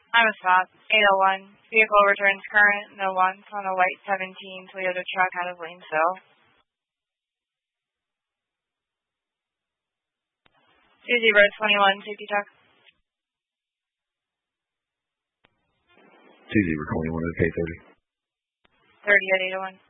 I'm a stop. 801. Vehicle returns current, no wants on a white 17 Toyota truck out of Lanesville. 2021, safety truck. 2021, okay, 30. 30 at 801.